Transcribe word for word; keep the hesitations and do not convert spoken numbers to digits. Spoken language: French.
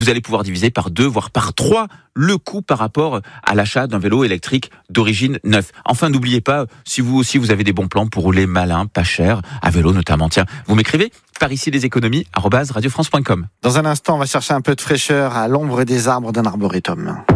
vous allez pouvoir diviser par deux, voire par trois, le coût par rapport à l'achat d'un vélo électrique d'origine neuve. Enfin, n'oubliez pas, si vous aussi vous avez des bons plans pour rouler malin, pas cher, à vélo notamment. Tiens, vous m'écrivez par ici les économies arobase radio france point com. Dans un instant, on va chercher un peu de fraîcheur à l'ombre des arbres d'un arboretum.